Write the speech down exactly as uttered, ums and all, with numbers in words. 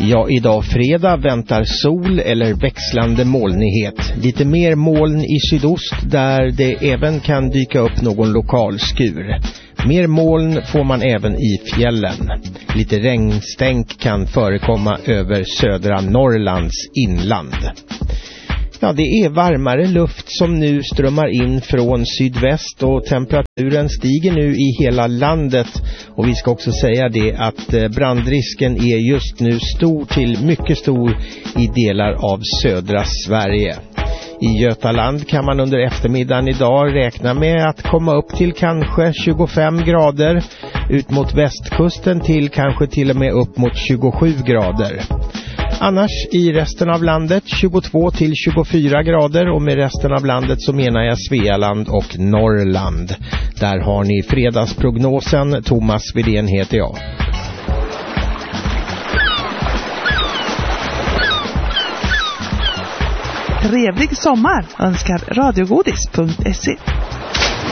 Ja, idag fredag väntar sol eller växlande molnighet. Lite mer moln i sydost där det även kan dyka upp någon lokal skur. Mer moln får man även i fjällen. Lite regnstänk kan förekomma över södra Norrlands inland. Ja, det är varmare luft som nu strömmar in från sydväst och temperaturen stiger nu i hela landet. Och vi ska också säga det att brandrisken är just nu stor till mycket stor i delar av södra Sverige. I Götaland kan man under eftermiddagen idag räkna med att komma upp till kanske tjugofem grader. Ut mot västkusten till kanske till och med upp mot tjugosju grader. Annars i resten av landet tjugotvå till tjugofyra grader, och med resten av landet så menar jag Svealand och Norrland. Där har ni fredagsprognosen. Thomas Widén heter jag. Trevlig sommar önskar radiogodis punkt se.